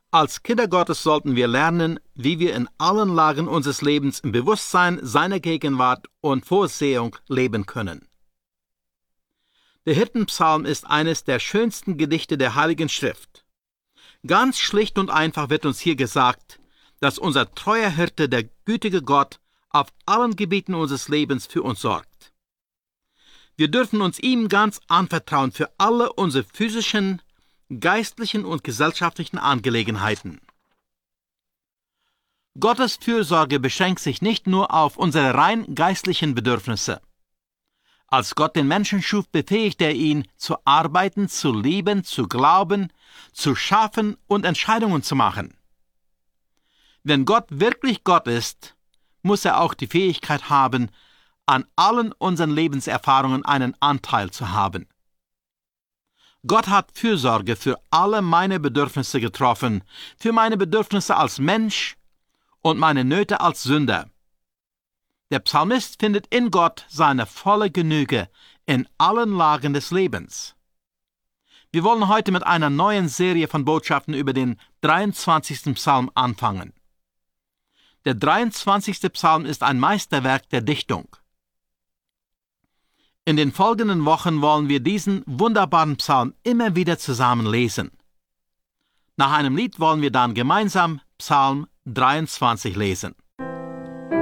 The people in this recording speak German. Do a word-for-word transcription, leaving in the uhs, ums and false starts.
Als Kinder Gottes sollten wir lernen, wie wir in allen Lagen unseres Lebens im Bewusstsein seiner Gegenwart und Vorsehung leben können. Der Hirtenpsalm ist eines der schönsten Gedichte der Heiligen Schrift. Ganz schlicht und einfach wird uns hier gesagt, dass unser treuer Hirte, der gütige Gott, auf allen Gebieten unseres Lebens für uns sorgt. Wir dürfen uns ihm ganz anvertrauen für alle unsere physischen, geistlichen und gesellschaftlichen Angelegenheiten. Gottes Fürsorge beschränkt sich nicht nur auf unsere rein geistlichen Bedürfnisse. Als Gott den Menschen schuf, befähigte er ihn, zu arbeiten, zu lieben, zu glauben, zu schaffen und Entscheidungen zu machen. Wenn Gott wirklich Gott ist, muss er auch die Fähigkeit haben, an allen unseren Lebenserfahrungen einen Anteil zu haben. Gott hat Fürsorge für alle meine Bedürfnisse getroffen, für meine Bedürfnisse als Mensch und meine Nöte als Sünder. Der Psalmist findet in Gott seine volle Genüge in allen Lagen des Lebens. Wir wollen heute mit einer neuen Serie von Botschaften über den dreiundzwanzigsten Psalm anfangen. Der dreiundzwanzigste Psalm ist ein Meisterwerk der Dichtung. In den folgenden Wochen wollen wir diesen wunderbaren Psalm immer wieder zusammen lesen. Nach einem Lied wollen wir dann gemeinsam Psalm dreiundzwanzig lesen.